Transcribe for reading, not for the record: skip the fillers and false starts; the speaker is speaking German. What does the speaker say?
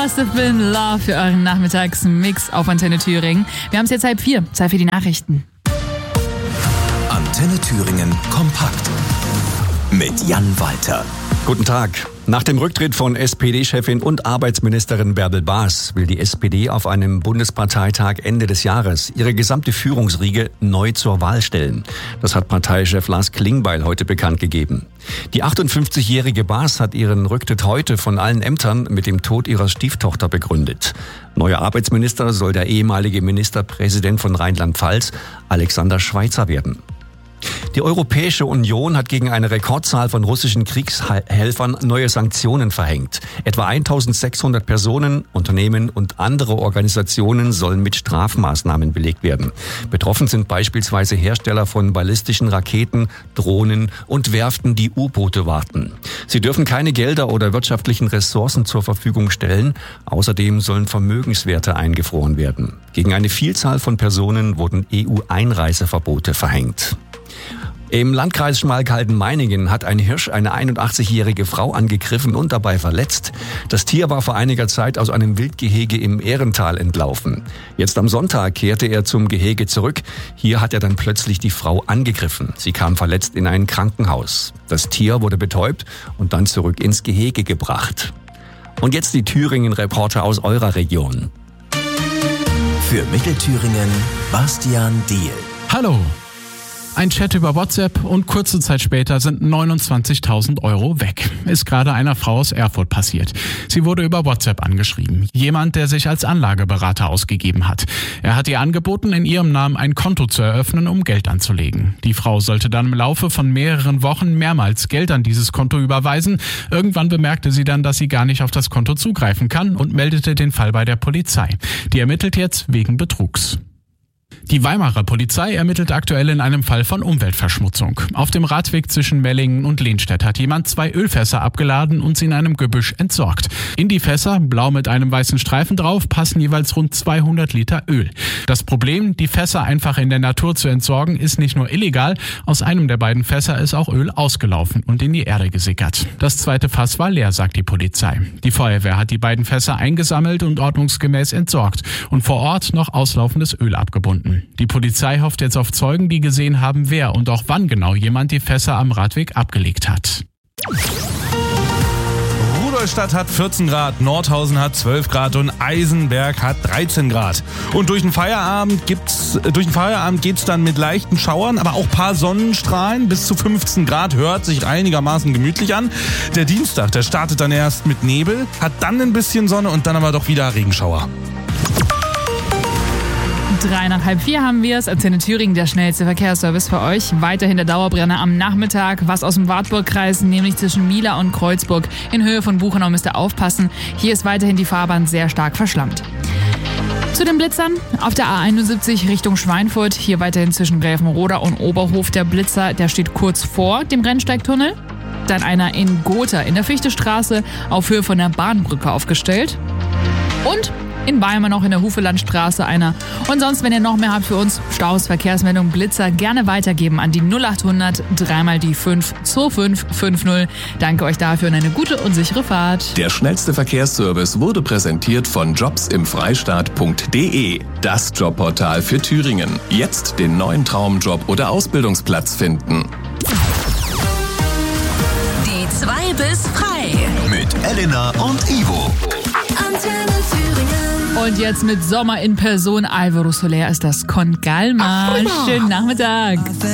Must have been love für euren Nachmittagsmix auf Antenne Thüringen. Wir haben es jetzt 3:30. Zeit für die Nachrichten. Antenne Thüringen kompakt mit Jan Walter. Guten Tag. Nach dem Rücktritt von SPD-Chefin und Arbeitsministerin Bärbel Baas will die SPD auf einem Bundesparteitag Ende des Jahres ihre gesamte Führungsriege neu zur Wahl stellen. Das hat Parteichef Lars Klingbeil heute bekannt gegeben. Die 58-jährige Baas hat ihren Rücktritt heute von allen Ämtern mit dem Tod ihrer Stieftochter begründet. Neuer Arbeitsminister soll der ehemalige Ministerpräsident von Rheinland-Pfalz, Alexander Schweitzer, werden. Die Europäische Union hat gegen eine Rekordzahl von russischen Kriegshelfern neue Sanktionen verhängt. Etwa 1600 Personen, Unternehmen und andere Organisationen sollen mit Strafmaßnahmen belegt werden. Betroffen sind beispielsweise Hersteller von ballistischen Raketen, Drohnen und Werften, die U-Boote warten. Sie dürfen keine Gelder oder wirtschaftlichen Ressourcen zur Verfügung stellen. Außerdem sollen Vermögenswerte eingefroren werden. Gegen eine Vielzahl von Personen wurden EU-Einreiseverbote verhängt. Im Landkreis Schmalkalden-Meiningen hat ein Hirsch eine 81-jährige Frau angegriffen und dabei verletzt. Das Tier war vor einiger Zeit aus einem Wildgehege im Ehrental entlaufen. Jetzt am Sonntag kehrte er zum Gehege zurück. Hier hat er dann plötzlich die Frau angegriffen. Sie kam verletzt in ein Krankenhaus. Das Tier wurde betäubt und dann zurück ins Gehege gebracht. Und jetzt die Thüringen-Reporter aus eurer Region. Für Mittelthüringen Bastian Diehl. Hallo! Ein Chat über WhatsApp und kurze Zeit später sind 29.000 € weg. Ist gerade einer Frau aus Erfurt passiert. Sie wurde über WhatsApp angeschrieben. Jemand, der sich als Anlageberater ausgegeben hat. Er hat ihr angeboten, in ihrem Namen ein Konto zu eröffnen, um Geld anzulegen. Die Frau sollte dann im Laufe von mehreren Wochen mehrmals Geld an dieses Konto überweisen. Irgendwann bemerkte sie dann, dass sie gar nicht auf das Konto zugreifen kann und meldete den Fall bei der Polizei. Die ermittelt jetzt wegen Betrugs. Die Weimarer Polizei ermittelt aktuell in einem Fall von Umweltverschmutzung. Auf dem Radweg zwischen Mellingen und Lehnstedt hat jemand 2 Ölfässer abgeladen und sie in einem Gebüsch entsorgt. In die Fässer, blau mit einem weißen Streifen drauf, passen jeweils rund 200 Liter Öl. Das Problem, die Fässer einfach in der Natur zu entsorgen, ist nicht nur illegal. Aus einem der beiden Fässer ist auch Öl ausgelaufen und in die Erde gesickert. Das zweite Fass war leer, sagt die Polizei. Die Feuerwehr hat die beiden Fässer eingesammelt und ordnungsgemäß entsorgt und vor Ort noch auslaufendes Öl abgebunden. Die Polizei hofft jetzt auf Zeugen, die gesehen haben, wer und auch wann genau jemand die Fässer am Radweg abgelegt hat. Rudolstadt hat 14 Grad, Nordhausen hat 12 Grad und Eisenberg hat 13 Grad. Und durch den Feierabend geht's dann mit leichten Schauern, aber auch paar Sonnenstrahlen. Bis zu 15 Grad hört sich einigermaßen gemütlich an. Der Dienstag, der startet dann erst mit Nebel, hat dann ein bisschen Sonne und dann aber doch wieder Regenschauer. 3 nach halb 4 haben wir es. Antenne Thüringen, der schnellste Verkehrsservice für euch. Weiterhin der Dauerbrenner am Nachmittag. Was aus dem Wartburgkreis, nämlich zwischen Mila und Kreuzburg in Höhe von Buchenau, müsst ihr aufpassen. Hier ist weiterhin die Fahrbahn sehr stark verschlammt. Zu den Blitzern auf der A71 Richtung Schweinfurt. Hier weiterhin zwischen Gräfenroda und Oberhof der Blitzer. Der steht kurz vor dem Rennsteigtunnel. Dann einer in Gotha in der Fichtestraße auf Höhe von der Bahnbrücke aufgestellt. Und in Weimar noch in der Hufelandstraße einer. Und sonst, wenn ihr noch mehr habt für uns, Staus, Verkehrsmeldung, Blitzer, gerne weitergeben an die 0800 3 die 5 2550. Danke euch dafür und eine gute und sichere Fahrt. Der schnellste Verkehrsservice wurde präsentiert von jobsimfreistaat.de. Das Jobportal für Thüringen. Jetzt den neuen Traumjob oder Ausbildungsplatz finden. Die 2 bis frei. Mit Elena und Ivo. Antenne Thüringen. Und jetzt mit Sommer in Person. Alvaro Soler ist das Con Calma. Schönen Nachmittag.